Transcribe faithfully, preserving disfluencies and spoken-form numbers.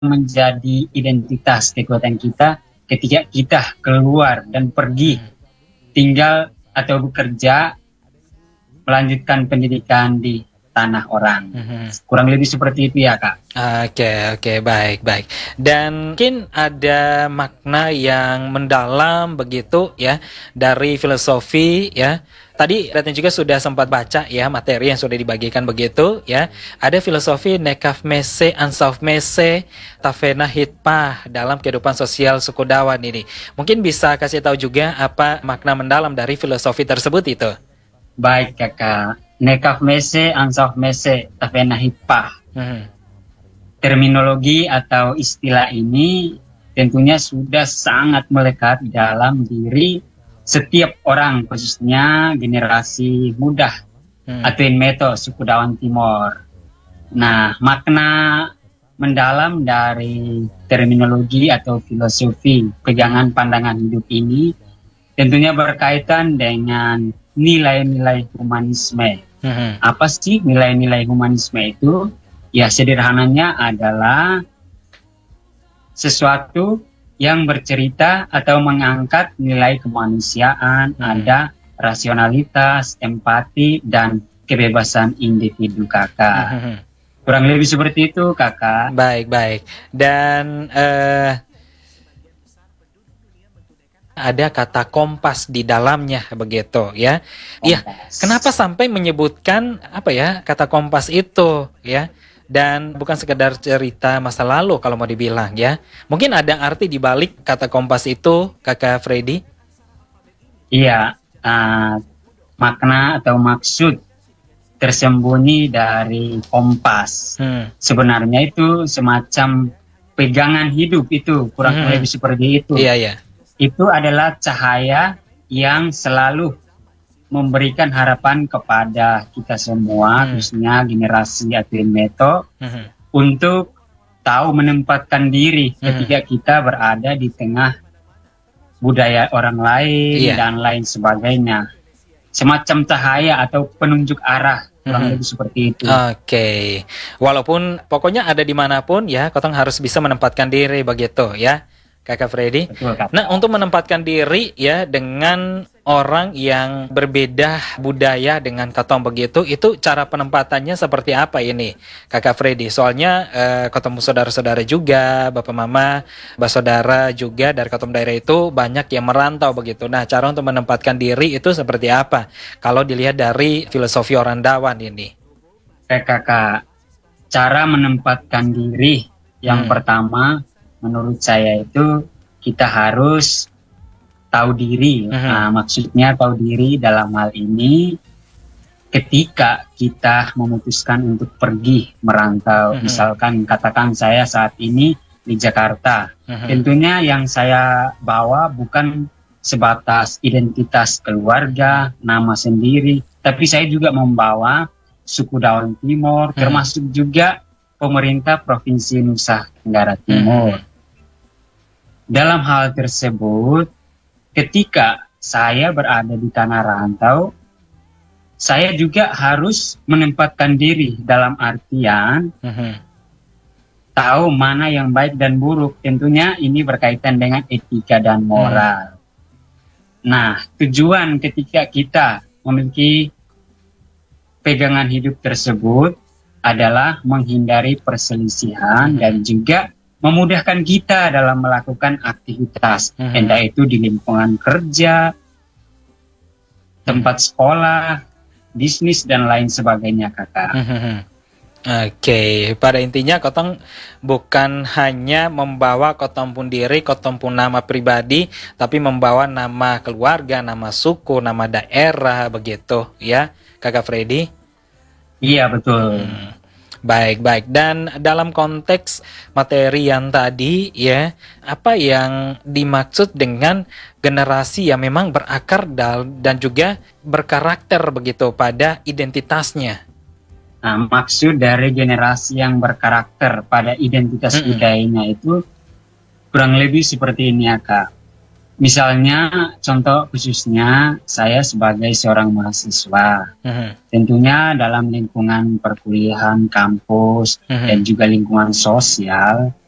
menjadi identitas kekuatan kita ketika kita keluar dan pergi tinggal atau bekerja, melanjutkan pendidikan di tanah orang. Mm-hmm. Kurang lebih seperti itu ya, Kak. Oke, oke, baik, baik. Dan mungkin ada makna yang mendalam begitu ya dari filosofi ya. Tadi Ratna juga sudah sempat baca ya materi yang sudah dibagikan begitu ya. Ada filosofi nekaf mese ansauf mese tafena hitpah dalam kehidupan sosial suku Dawan ini. Mungkin bisa kasih tahu juga apa makna mendalam dari filosofi tersebut itu? Baik, Kakak. Nekaf mese ansauf mese tafena hitpah. Hmm. Terminologi atau istilah ini tentunya sudah sangat melekat dalam diri setiap orang, khususnya generasi muda hmm. atau Inmeto suku Dawan Timor. Nah, makna mendalam dari terminologi atau filosofi pegangan pandangan hidup ini tentunya berkaitan dengan nilai-nilai humanisme. Hmm. Apa sih nilai-nilai humanisme itu? Ya, sederhananya adalah sesuatu yang bercerita atau mengangkat nilai kemanusiaan, hmm. ada rasionalitas, empati, dan kebebasan individu, Kakak. Hmm. Kurang lebih seperti itu, Kakak. Baik, baik. Dan uh, ada kata kompas di dalamnya begitu ya. Iya. Kenapa sampai menyebutkan apa ya kata kompas itu ya? Dan bukan sekedar cerita masa lalu kalau mau dibilang ya. Mungkin ada arti di balik kata kompas itu, Kakak Freddy? Iya, uh, makna atau maksud tersembunyi dari kompas. Hmm. Sebenarnya itu semacam pegangan hidup itu, kurang hmm. lebih seperti itu. Iya, iya. Itu adalah cahaya yang selalu memberikan harapan kepada kita semua, hmm. khususnya generasi Inmeto, hmm. untuk tahu menempatkan diri hmm. ketika kita berada di tengah budaya orang lain yeah. dan lain sebagainya. Semacam cahaya atau penunjuk arah, kurang hmm. lebih seperti itu. Oke, okay. Walaupun pokoknya ada dimanapun ya, Kotong harus bisa menempatkan diri begitu ya, Kakak Freddy. Betul, Kak. Nah, untuk menempatkan diri ya dengan orang yang berbeda budaya dengan Kotong begitu, itu cara penempatannya seperti apa ini, Kakak Freddy? Soalnya eh, ketemu saudara-saudara juga, bapak mama, mbak saudara juga dari Kotong daerah itu banyak yang merantau begitu. Nah, cara untuk menempatkan diri itu seperti apa? Kalau dilihat dari filosofi orang Dawan ini. Oke, Kakak. Cara menempatkan diri yang hmm. pertama, menurut saya itu kita harus tahu diri. Uh-huh. Nah, maksudnya tahu diri dalam hal ini ketika kita memutuskan untuk pergi merantau. Uh-huh. Misalkan katakan saya saat ini di Jakarta. Uh-huh. Tentunya yang saya bawa bukan sebatas identitas keluarga, nama sendiri, tapi saya juga membawa suku Dawan Timor, uh-huh. termasuk juga pemerintah Provinsi Nusa Tenggara Timur. Uh-huh. Dalam hal tersebut, ketika saya berada di tanah rantau, saya juga harus menempatkan diri dalam artian uh-huh. tahu mana yang baik dan buruk. Tentunya ini berkaitan dengan etika dan moral. Uh-huh. Nah, tujuan ketika kita memiliki pegangan hidup tersebut adalah menghindari perselisihan uh-huh. dan juga memudahkan kita dalam melakukan aktivitas, uh-huh. entah itu di lingkungan kerja, tempat sekolah, bisnis, dan lain sebagainya, Kakak. Uh-huh. Oke, okay. Pada intinya Kotong bukan hanya membawa Kotong pun diri, Kotong pun nama pribadi, tapi membawa nama keluarga, nama suku, nama daerah, begitu, ya, Kakak Freddy? Iya, betul. Hmm. Baik, baik. Dan dalam konteks materi yang tadi ya, apa yang dimaksud dengan generasi yang memang berakar dan juga berkarakter begitu pada identitasnya? Nah, maksud dari generasi yang berkarakter pada identitas mm-hmm. budayanya itu kurang lebih seperti ini ya, Kak. Misalnya, contoh khususnya saya sebagai seorang mahasiswa, uh-huh. tentunya dalam lingkungan perkuliahan, kampus, uh-huh. dan juga lingkungan sosial,